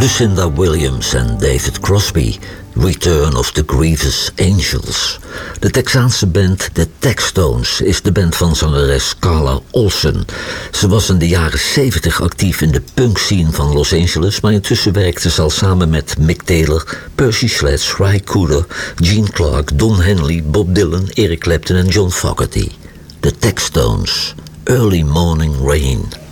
Lucinda Williams en David Crosby, Return of the Grievous Angels. De Texaanse band The Textones is de band van zangeres Carla Olsen. Ze was in de jaren 70 actief in de punkscene van Los Angeles, maar intussen werkte ze al samen met Mick Taylor, Percy Sledge, Ry Cooder, Gene Clark, Don Henley, Bob Dylan, Eric Clapton en John Fogerty. The Textones, Early Morning Rain.